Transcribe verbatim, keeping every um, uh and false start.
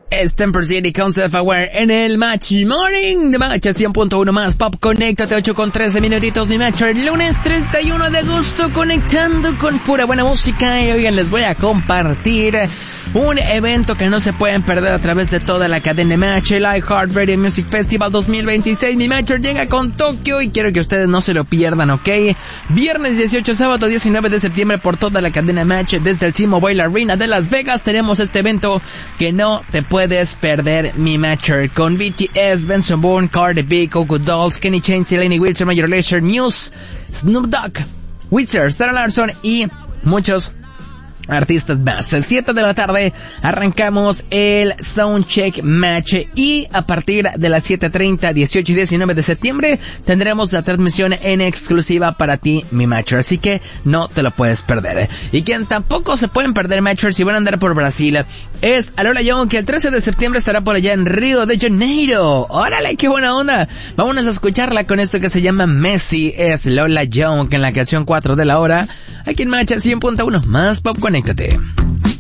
Es Temper City con Self-Aware en el Match Morning de Match cien punto uno más Pop. Conéctate, ocho con trece minutitos, mi Match. El lunes treinta y uno de agosto, conectando con pura buena música. Y oigan, les voy a compartir un evento que no se pueden perder a través de toda la cadena Match, el iHeartRadio Music Festival dos mil veintiséis. Mi Match llega con Tokio y quiero que ustedes no se lo pierdan, ¿ok? Viernes dieciocho, sábado diecinueve de septiembre por toda la cadena Match desde el T-Mobile Arena de Las Vegas. Tenemos este evento que no te puedes perder, mi Matcher, con B T S, Benson Bourne, Cardi B, Coco Dolls, Kenny Chesney, Lenny Wilson, Major Lazer, Muse, Snoop Dogg, Wizard, Sarah Larson y muchos artistas más. El siete de la tarde arrancamos el Soundcheck Match y a partir de las siete treinta, dieciocho y diecinueve de septiembre tendremos la transmisión en exclusiva para ti, mi Matcher, así que no te lo puedes perder. Y quien tampoco se pueden perder, Matcher, si van a andar por Brasil, es Lola Young, que el trece de septiembre estará por allá en Río de Janeiro. ¡Órale, qué buena onda! Vámonos a escucharla con esto que se llama Messi. Es Lola Young en la canción cuatro de la hora, aquí en Match cien punto uno más Pop. Conéctate.